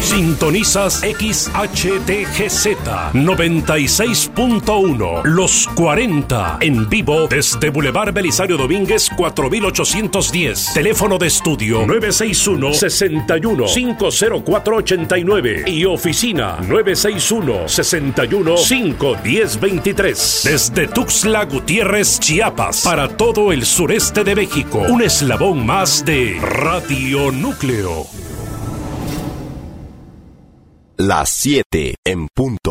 Sintonizas XHTGZ 96.1 Los 40 en vivo desde Boulevard Belisario Domínguez 4810. Teléfono de estudio 961-61-50489 y oficina 961-61-51023. Desde Tuxtla Gutiérrez, Chiapas, para todo el sureste de México. Un eslabón más de Radio Núcleo. Las 7 en punto.